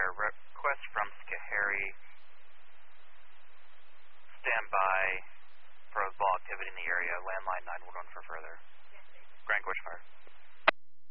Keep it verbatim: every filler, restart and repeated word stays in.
Fire, request from Schoharie. Stand by for ball activity in the area. Landline nine one one for further. Grand Gorge Fire.